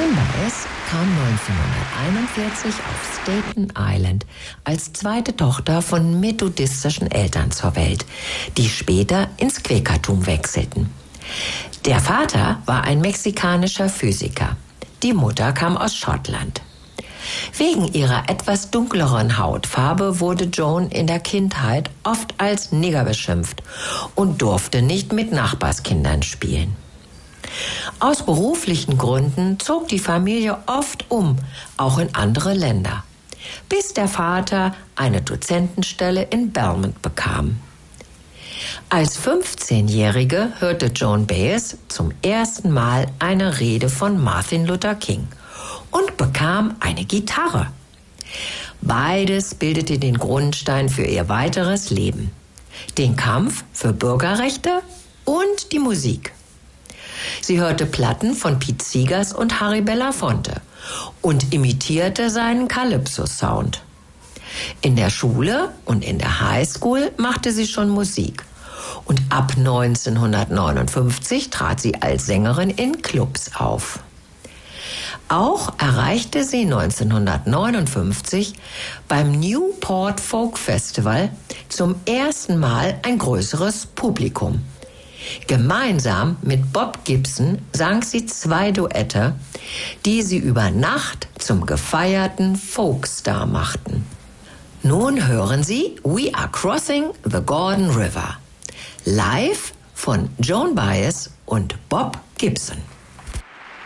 Joan Baez kam 1941 auf Staten Island als zweite Tochter von methodistischen Eltern zur Welt, die später ins Quäkertum wechselten. Der Vater war ein mexikanischer Physiker. Die Mutter kam aus Schottland. Wegen ihrer etwas dunkleren Hautfarbe wurde Joan in der Kindheit oft als Nigger beschimpft und durfte nicht mit Nachbarskindern spielen. Aus beruflichen Gründen zog die Familie oft auch in andere Länder, bis der Vater eine Dozentenstelle in Belmont bekam. Als 15-Jährige hörte Joan Baez zum ersten Mal eine Rede von Martin Luther King und bekam eine Gitarre. Beides bildete den Grundstein für ihr weiteres Leben, den Kampf für Bürgerrechte und die Musik. Sie hörte Platten von Pete Seegers und Harry Belafonte und imitierte seinen Calypso-Sound. In der Schule und in der Highschool machte sie schon Musik. Und ab 1959 trat sie als Sängerin in Clubs auf. Auch erreichte sie 1959 beim Newport Folk Festival zum ersten Mal ein größeres Publikum. Gemeinsam mit Bob Gibson sang sie 2 Duette, die sie über Nacht zum gefeierten Folkstar machten. Nun hören Sie We Are Crossing the Gordon River, live von Joan Baez und Bob Gibson.